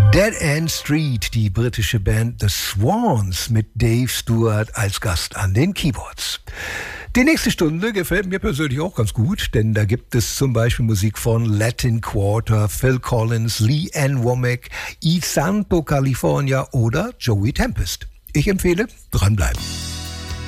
Dead End Street, die britische Band The Swans mit Dave Stewart als Gast an den Keyboards. Die nächste Stunde gefällt mir persönlich auch ganz gut, denn da gibt es zum Beispiel Musik von Latin Quarter, Phil Collins, Lee Ann Womack, Y Santo California oder Joey Tempest. Ich empfehle, dranbleiben.